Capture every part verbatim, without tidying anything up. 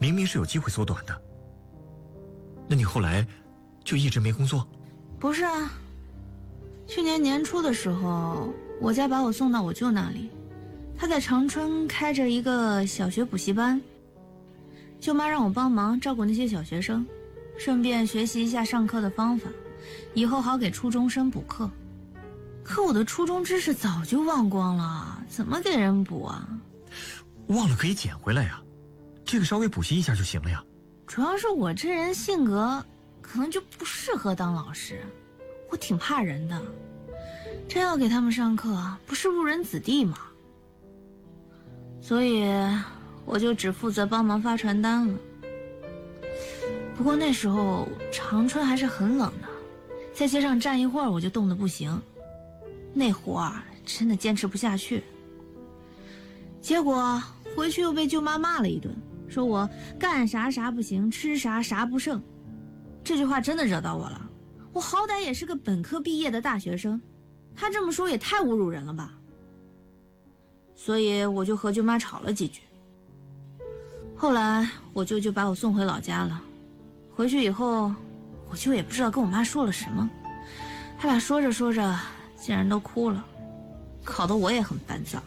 明明是有机会缩短的。那你后来就一直没工作？ 不是啊，去年年初的时候，我家把我送到我舅那里，他在长春开着一个小学补习班，舅妈让我帮忙照顾那些小学生，顺便学习一下上课的方法，以后好给初中生补课。可我的初中知识早就忘光了，怎么给人补啊？ 忘了可以捡回来呀，这个稍微补习一下就行了呀。 主要是我这人性格可能就不适合当老师，我挺怕人的，真要给他们上课，不是误人子弟吗？所以我就只负责帮忙发传单了。不过那时候长春还是很冷的，在街上站一会儿我就冻得不行，那活儿真的坚持不下去。结果回去又被舅妈骂了一顿，说我干啥啥不行，吃啥啥不剩。这句话真的惹到我了，我好歹也是个本科毕业的大学生，他这么说也太侮辱人了吧。所以我就和舅妈吵了几句。后来我舅舅把我送回老家了，回去以后我舅也不知道跟我妈说了什么，他俩说着说着竟然都哭了，搞得我也很烦躁。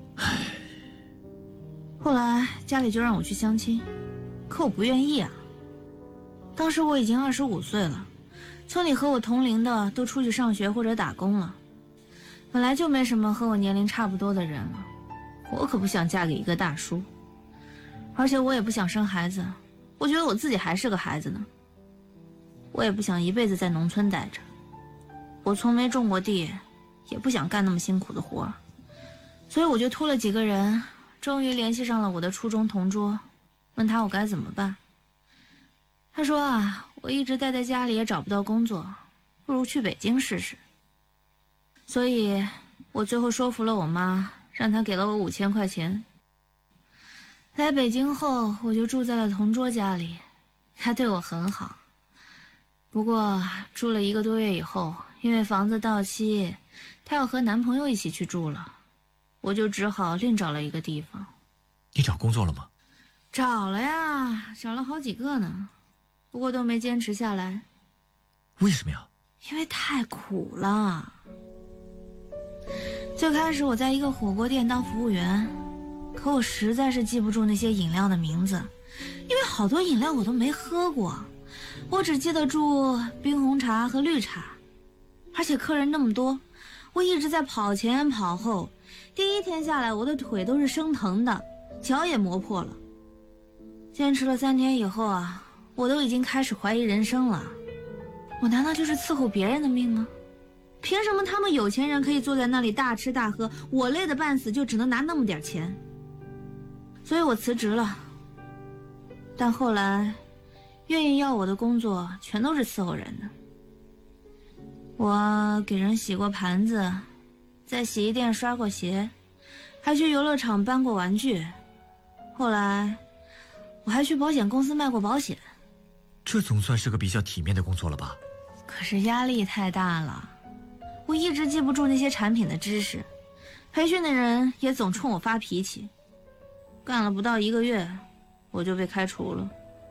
后来家里就让我去相亲，可我不愿意啊。当时我已经二十五岁了，村里和我同龄的都出去上学或者打工了，本来就没什么和我年龄差不多的人了，我可不想嫁给一个大叔，而且我也不想生孩子，我觉得我自己还是个孩子呢。我也不想一辈子在农村待着，我从没种过地，也不想干那么辛苦的活，所以我就托了几个人，终于联系上了我的初中同桌，问他我该怎么办。他说啊，我一直待在家里也找不到工作，不如去北京试试。所以我最后说服了我妈，让她给了我五千块钱。来北京后，我就住在了同桌家里，他对我很好。不过住了一个多月以后，因为房子到期，她要和男朋友一起去住了，我就只好另找了一个地方。 你找工作了吗？ 找了呀，找了好几个呢，不过都没坚持下来。 为什么呀？ 因为太苦了。最开始我在一个火锅店当服务员，可我实在是记不住那些饮料的名字，因为好多饮料我都没喝过，我只记得住冰红茶和绿茶。而且客人那么多，我一直在跑前跑后，第一天下来我的腿都是生疼的，脚也磨破了。坚持了三天以后啊，我都已经开始怀疑人生了。我难道就是伺候别人的命吗？凭什么他们有钱人可以坐在那里大吃大喝，我累得半死就只能拿那么点钱？所以我辞职了。但后来愿意要我的工作全都是伺候人的。我给人洗过盘子，在洗衣店刷过鞋，还去游乐场搬过玩具。后来我还去保险公司卖过保险。 这总算是个比较体面的工作了吧？ 可是压力太大了，我一直记不住那些产品的知识，培训的人也总冲我发脾气。干了不到一个月，我就被开除了。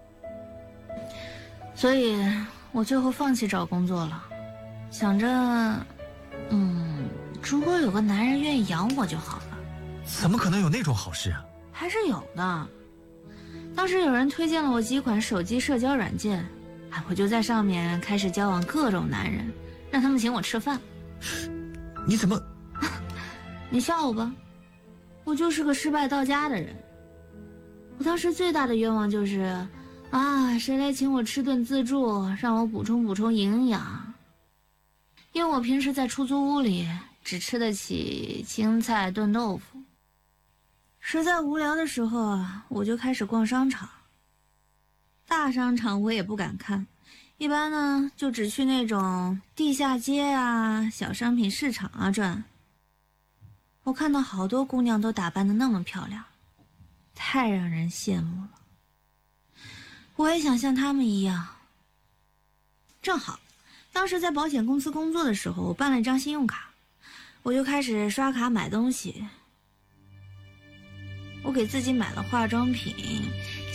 所以我最后放弃找工作了，想着嗯，如果有个男人愿意养我就好了。 怎么可能有那种好事啊？ 还是有的。当时有人推荐了我几款手机社交软件，我就在上面开始交往各种男人，让他们请我吃饭。 你怎么你笑我吧，我就是个失败到家的人。我当时最大的愿望就是啊，谁来请我吃顿自助，让我补充补充营养。因为我平时在出租屋里只吃得起青菜炖豆腐，实在无聊的时候啊，我就开始逛商场。大商场我也不敢看，一般呢就只去那种地下街啊、小商品市场啊转。我看到好多姑娘都打扮得那么漂亮，太让人羡慕了。我也想像她们一样。正好当时在保险公司工作的时候，我办了一张信用卡，我就开始刷卡买东西。我给自己买了化妆品、